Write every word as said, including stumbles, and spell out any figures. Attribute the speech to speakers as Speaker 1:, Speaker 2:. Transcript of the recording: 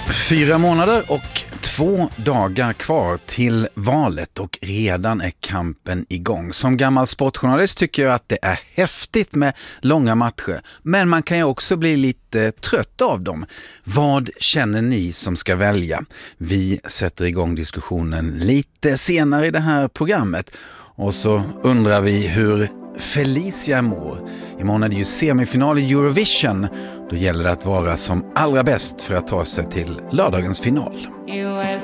Speaker 1: Fyra månader och två dagar kvar till valet och redan är kampen igång. Som gammal sportjournalist tycker jag att det är häftigt med långa matcher. Men man kan ju också bli lite trött av dem. Vad känner ni som ska välja? Vi sätter igång diskussionen lite senare i det här programmet. Och så undrar vi hur Felicia mår. Imorgon är det ju semifinal i Eurovision. Då gäller det att vara som allra bäst för att ta sig till lördagens final.
Speaker 2: U S